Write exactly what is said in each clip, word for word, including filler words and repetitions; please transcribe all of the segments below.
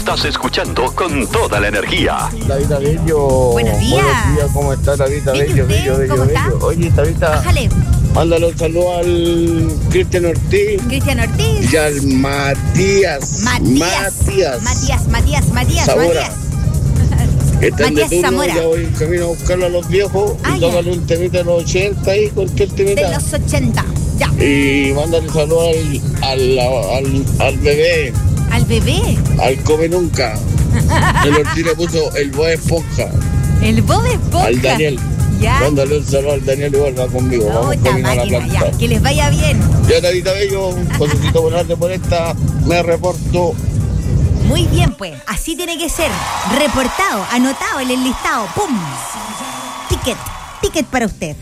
Estás escuchando con toda la energía. Tabita Bello. Buenos días. Buenos días, ¿cómo está Tabita Bien, Bello? ¿usted? Bello, bello, ¿Cómo está? bello. Oye, Tabita, Bájale. mándale un saludo al Cristian Ortiz Cristian Ortiz. y al Matías. Matías. Matías. Matías, Matías, Matías, Zamora. Matías. Están de Matías turno, Zamora. ya voy en camino a buscarlo a los viejos Ah, y ya. tócale un temita de los ochenta ahí, cualquier temita. De los ochenta. Ya. Y mándale un saludo al, al, al, al bebé, Al bebé. al Come Nunca. El Ortiz le puso el Bob Esponja. El Bob Esponja. Al Daniel. Ya. Mándale un saludo al Daniel y vuelva conmigo. No, Vamos esta camino a la máquina, planta. ya. Que les vaya bien. Ya, Tabita Bello, un Josecito Bonarte por esta, me reporto. Muy bien, pues. Así tiene que ser. Reportado, anotado, el enlistado. ¡Pum! Ticket. Ticket para usted.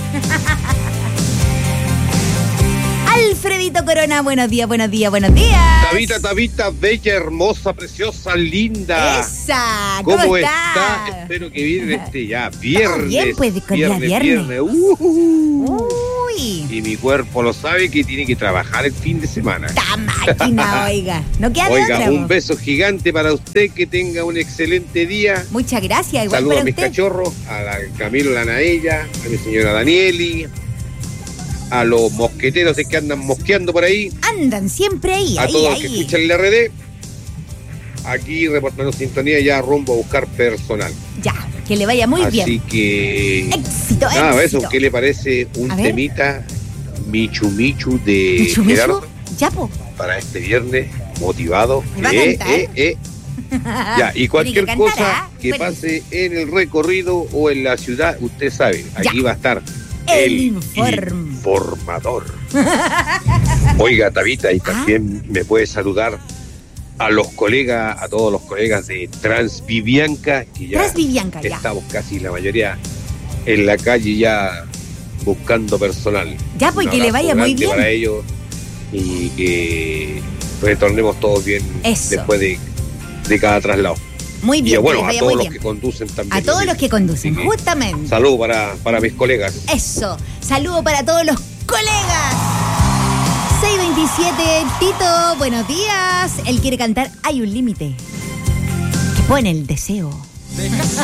Alfredito Corona, buenos días, buenos días, buenos días. Tabita, Tabita, bella, hermosa, preciosa, linda. Esa, ¿cómo, ¿Cómo está? está? Espero que viene este ya viernes. bien, pues, con día viernes, viernes. viernes. Uh, uh, uh. Uy, Y mi cuerpo lo sabe que tiene que trabajar el fin de semana. esta máquina, oiga. No queda de Oiga, otra, un po. beso gigante para usted, que tenga un excelente día. Muchas gracias, igual Saludos para a mis usted. cachorros, a la Camilo Lanaella, a mi señora Danieli, a los mosqueteros que andan mosqueando por ahí, Andan siempre ahí, a ahí, todos los que ahí. escuchan el R D. Aquí reportando sintonía, ya rumbo a buscar personal. Ya, que le vaya muy Así bien. que Éxito, nada, éxito. eso, ¿qué le parece un A ver. temita Michu Michu de ¿Michu, Michu? Gerardo Ya, po. para este viernes motivado? ¿Me va a Eh, cantar? eh, eh. Ya, y cualquier Tiene que cantar, cosa ¿ah? que Bueno. pase en el recorrido o en la ciudad, usted sabe, aquí Ya. va a estar El el, inform- informador. Oiga, Tabita, y ¿Ah? también me puede saludar a los colegas, a todos los colegas de Transvivianca, que ya Transvivianca, ya. estamos casi la mayoría en la calle ya buscando personal. Ya, pues, Un que le abrazo vaya muy grande bien. para ellos y que retornemos todos bien Eso. después de, de cada traslado. Muy Y bien, que bueno, les a vaya todos muy los bien. que conducen también. A todos los que conducen, Así que, justamente. Salud para, para mis colegas. Eso. Saludo para todos los colegas. seis veintisiete, Tito, buenos días. Él quiere cantar Hay un límite. Que pone el deseo.